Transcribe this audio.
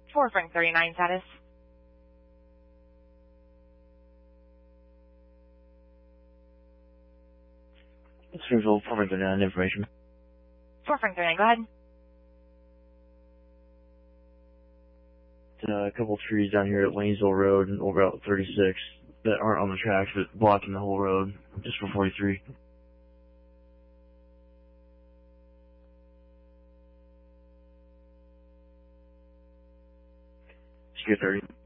4 Frank 39 status. Springfield 439 information. 4 Frank 39, go ahead. A couple trees down here at Lanesville Road and over Route 36 that aren't on the tracks but blocking the whole road just for 43. Secure 30.